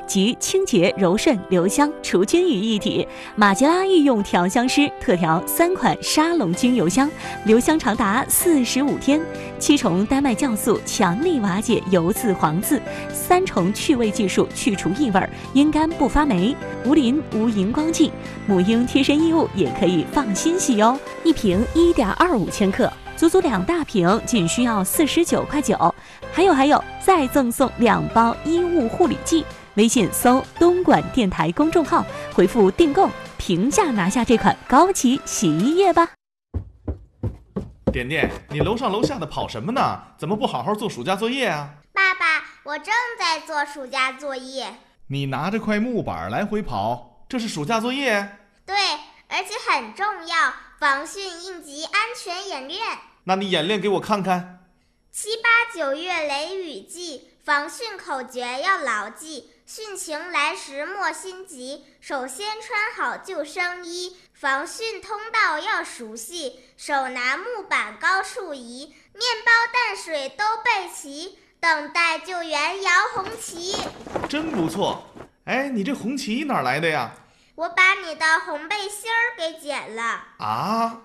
集清洁、柔顺、留香、除菌于一体。马吉拉御用调香师特调3款沙龙精油香，留香长达45天。7重丹麦酵素强力瓦解油渍黄渍，3重去味技术去除异味，阴干不发霉，无磷无荧光剂。母婴贴身衣物也可以放心洗哦。一瓶1.25千克，足足2大瓶，仅需要49.9块。还有，再赠送2包衣物护理剂。微信搜东莞电台公众号，回复订购，平价拿下这款高级洗衣液吧。 点点，你楼上楼下的跑什么呢？怎么不好好做暑假作业啊？ 爸爸，我正在做暑假作业。 你拿着块木板来回跑，这是暑假作业？ 对，而且很重要，防汛应急安全演练。 那你演练给我看看。 7、8、9月雷雨季，防汛口诀要牢记。汛情来时莫心急，首先穿好救生衣，防汛通道要熟悉，手拿木板高处移，面包淡水都备齐，等待救援摇红旗。 真不错。哎，你这红旗哪来的呀？ 我把你的红背心儿给剪了。 啊？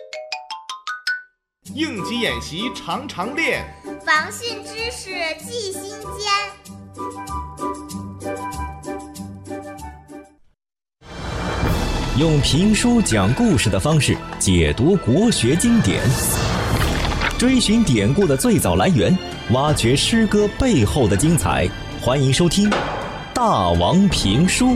应急演习常常练， 防汛知识记心间。 用评书讲故事的方式解读国学经典，追寻典故的最早来源，挖掘诗歌背后的精彩。欢迎收听《大王评书》。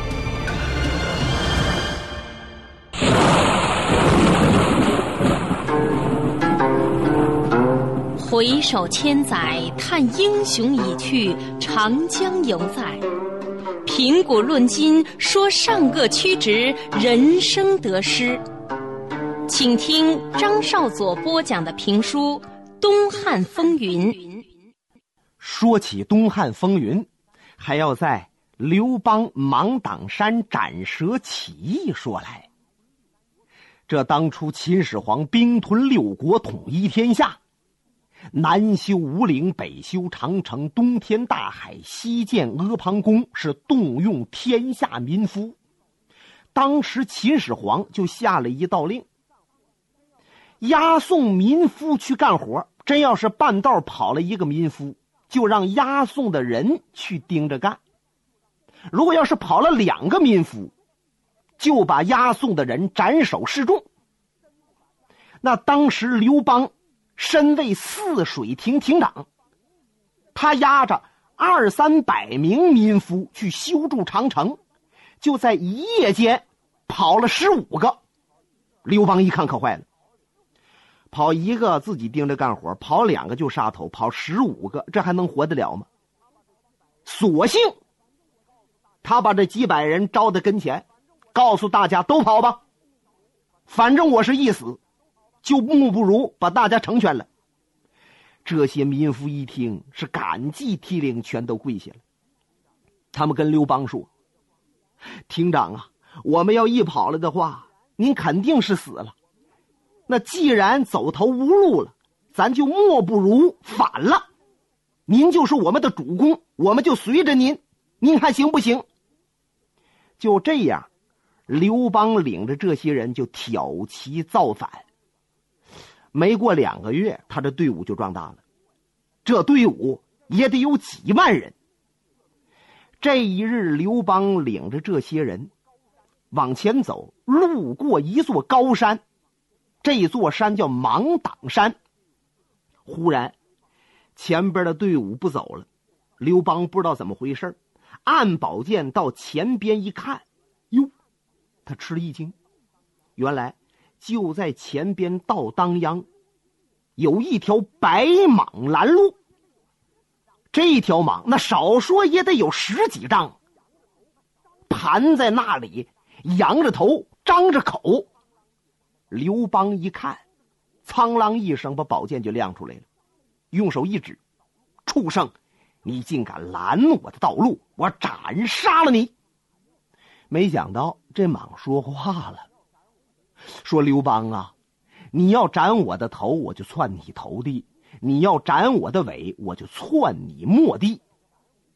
回首千载，叹英雄已去，长江犹在。评古论今，说上个曲直，人生得失。请听张少佐播讲的评书《东汉风云》。 说起东汉风云，还要在刘邦芒砀山斩蛇起义说来。这当初秦始皇兵吞6国，统一天下，南修吴陵，北修长城，东填大海，西建阿房宫，是动用天下民夫。当时秦始皇就下了一道令，押送民夫去干活，真要是半道跑了一个民夫，就让押送的人去盯着干。如果要是跑了2个民夫，就把押送的人斩首示众。那当时刘邦身为泗水亭亭长，他押着200-300名民夫去修筑长城，就在一夜间跑了15个。刘邦一看可坏了，跑1个自己盯着干活，跑2个就杀头，跑15个这还能活得了吗？索性他把这几百人招到跟前，告诉大家都跑吧，反正我是一死，就莫不如把大家成全了。这些民夫一听是感激涕零，全都跪下了。他们跟刘邦说，亭长啊，我们要一跑了的话，您肯定是死了，那既然走投无路了，咱就莫不如反了，您就是我们的主公，我们就随着您，您看行不行？就这样，刘邦领着这些人就挑旗造反。没过2个月，他的队伍就壮大了，这队伍也得有几万人。这一日，刘邦领着这些人往前走，路过一座高山，这座山叫芒砀山。忽然前边的队伍不走了，刘邦不知道怎么回事，按宝剑到前边一看，哟，他吃了一惊，原来就在前边道当央有一条白蟒拦路。这条蟒那少说也得有10几丈，盘在那里，仰着头，张着口。刘邦一看，苍啷一声把宝剑就亮出来了，用手一指，畜生，你竟敢拦我的道路，我斩杀了你。没想到这蟒说话了，说刘邦啊，你要斩我的头，我就窜你头地；你要斩我的尾，我就窜你末地。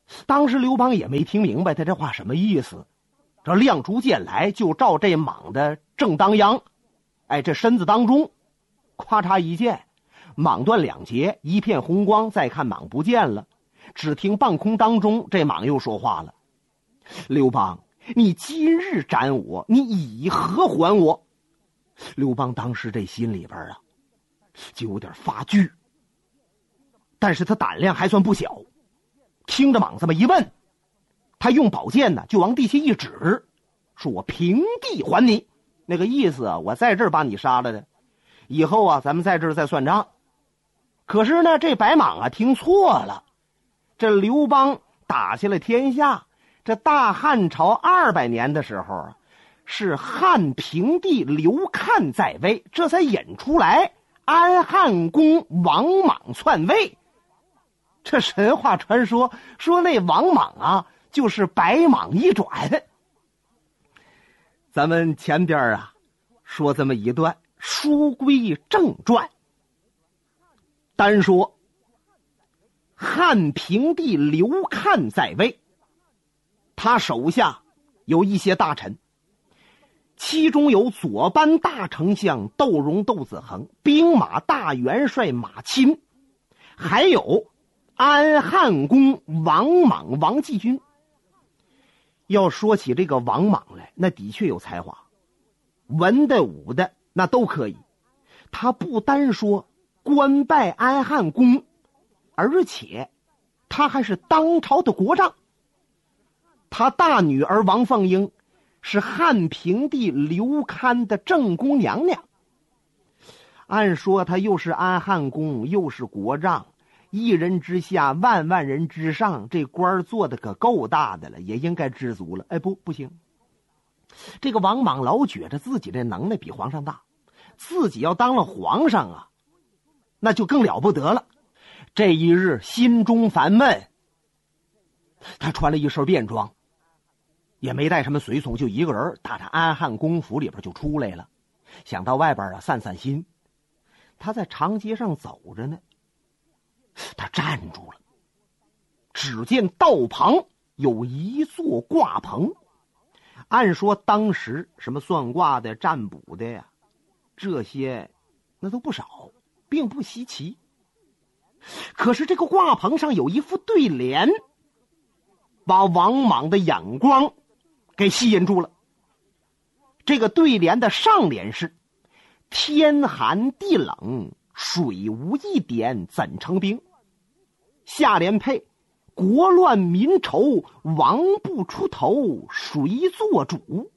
当时刘邦也没听明白他这话什么意思，这亮出剑来就照这蟒的正当阳，这身子当中咔嚓一剑，蟒断两截，一片红光，再看蟒不见了。只听半空当中这蟒又说话了：刘邦，你今日斩我，你以何还我？刘邦当时这心里边就有点发惧，但是他胆量还算不小，听着蟒这么一问，他用宝剑呢就往地下一指，说我平地还你。那个意思我在这儿把你杀了的，以后咱们在这儿再算账。可是呢，这白蟒听错了。这刘邦打下了天下，这大汉朝200年的时候是汉平帝刘看在位，这才引出来安汉公王莽篡位。这神话传说说那王莽就是白蟒一转。咱们前边说这么一段，书归正传。单说汉平帝刘看在位，他手下有一些大臣，其中有左班大丞相窦融窦子恒，兵马大元帅马钦，还有安汉公王莽王继军。要说起这个王莽来，那的确有才华，文的武的那都可以。他不单说官拜安汉公，而且他还是当朝的国丈。他大女儿王凤英是汉平帝刘堪的正宫娘娘。按说他又是安汉公，又是国丈，一人之下，万万人之上，这官做的可够大的了，也应该知足了。不行，这个王莽老觉着自己的能耐比皇上大，自己要当了皇上那就更了不得了。这一日心中烦闷，他穿了一身便装，也没带什么随从，就一个人打着安汉公府里边就出来了，想到外边散散心。他在长街上走着呢，他站住了，只见道旁有一座卦棚。按说当时什么算卦的占卜的这些那都不少，并不稀奇。可是这个卦棚上有一副对联，把王莽的眼光给吸引住了。这个对联的上联是天寒地冷，水无一点怎成冰，下联配国乱民愁，王不出头，谁做主？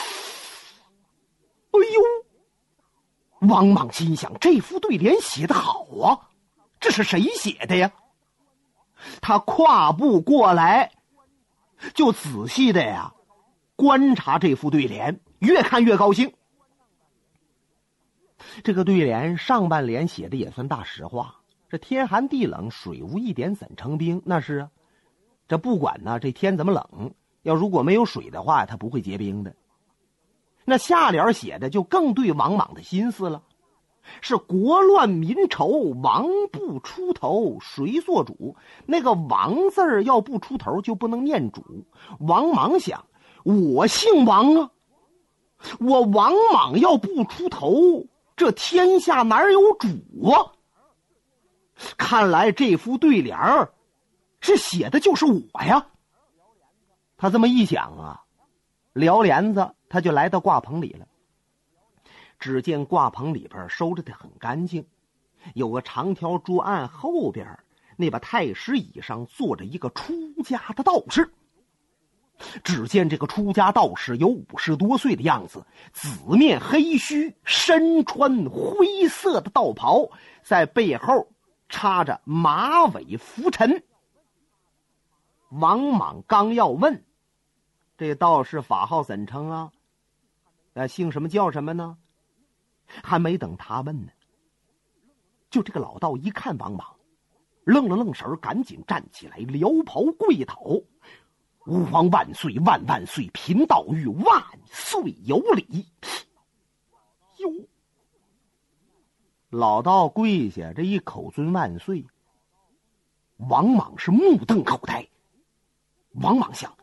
王莽心想，这副对联写得好这是谁写的呀？他跨步过来，就仔细的观察这副对联，越看越高兴。这个对联上半联写的也算大实话，这天寒地冷，水无一点怎成冰？那是这不管这天怎么冷，要如果没有水的话，它不会结冰的。那下联写的就更对王莽的心思了，是国乱民愁，王不出头，谁做主？那个王字儿要不出头就不能念主。王莽想，我姓王我王莽要不出头，这天下哪有主看来这副对联是写的就是我呀。他这么一想撩帘子，他就来到卦棚里了。只见卦棚里边收拾得很干净，有个长条桌案，后边那把太师椅上坐着一个出家的道士。只见这个出家道士有50多岁的样子，紫面黑须，身穿灰色的道袍，在背后插着马尾拂尘。王莽刚要问这道士法号怎称姓什么叫什么呢？还没等他问呢，就这个老道一看王莽，愣了愣神，赶紧站起来，撩袍跪倒：吾皇万岁万万岁，贫道欲万岁有礼。老道跪下，这一口尊万岁，王莽是目瞪口呆， 往往想